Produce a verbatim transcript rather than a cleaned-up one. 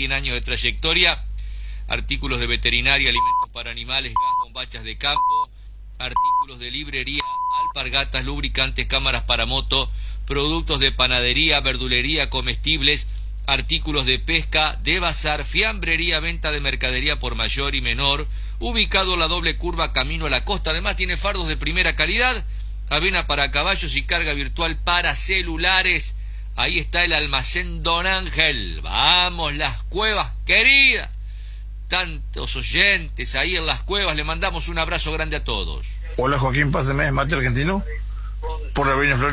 cien años de trayectoria, artículos de veterinaria, alimentos para animales, gas, bombachas de campo, artículos de librería, alpargatas, lubricantes, cámaras para moto, productos de panadería, verdulería, comestibles, artículos de pesca, de bazar, fiambrería, venta de mercadería por mayor y menor, ubicado en la doble curva camino a la costa. Además tiene fardos de primera calidad, avena para caballos y carga virtual para celulares. Ahí está el almacén Don Ángel. Vamos, Las Cuevas, querida. Tantos oyentes ahí en Las Cuevas, le mandamos un abrazo grande a todos. Hola Joaquín, páseme, mate argentino por la Avenida Flores.